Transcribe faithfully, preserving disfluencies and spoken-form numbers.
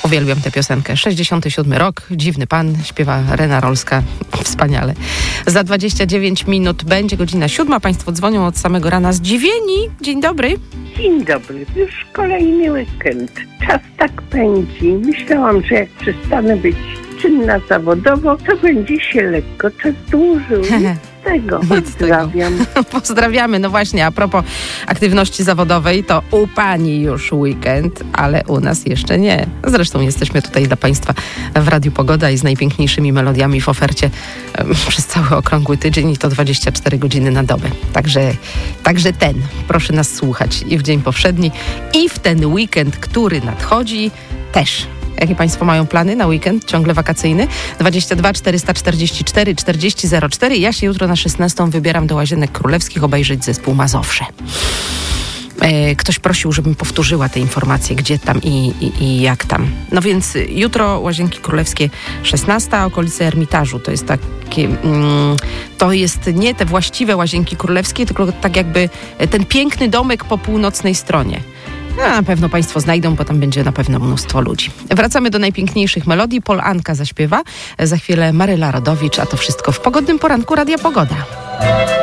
Uwielbiam tę piosenkę. sześćdziesiąty siódmy rok, dziwny pan, śpiewa Rena Rolska. Wspaniale. Za dwadzieścia dziewięć minut będzie godzina siódma. Państwo dzwonią od samego rana zdziwieni. Dzień dobry. Dzień dobry. Już kolejny weekend. Czas tak pędzi. Myślałam, że jak przestanę być czynna zawodowo, to będzie się lekko czas dłużył. Z tego pozdrawiam. Pozdrawiamy. No właśnie, a propos aktywności zawodowej, to u pani już weekend, ale u nas jeszcze nie. Zresztą jesteśmy tutaj dla państwa w Radiu Pogoda i z najpiękniejszymi melodiami w ofercie um, przez cały okrągły tydzień i to dwadzieścia cztery godziny na dobę. Także, także ten, proszę nas słuchać i w dzień powszedni, i w ten weekend, który nadchodzi, też. Jakie państwo mają plany na weekend ciągle wakacyjny? dwadzieścia dwa czterysta czterdzieści cztery czterdzieści zero cztery. Ja się jutro na szesnastą wybieram do Łazienek Królewskich obejrzeć zespół Mazowsze. E, ktoś prosił, żebym powtórzyła te informacje, gdzie tam i, i, i jak tam. No więc jutro Łazienki Królewskie szesnasta, okolice Ermitażu. To jest takie, mm, to jest nie te właściwe Łazienki Królewskie, tylko tak jakby ten piękny domek po północnej stronie. No, na pewno państwo znajdą, bo tam będzie na pewno mnóstwo ludzi. Wracamy do najpiękniejszych melodii. Pol Anka zaśpiewa. Za chwilę Maryla Rodowicz, a to wszystko w pogodnym poranku Radia Pogoda.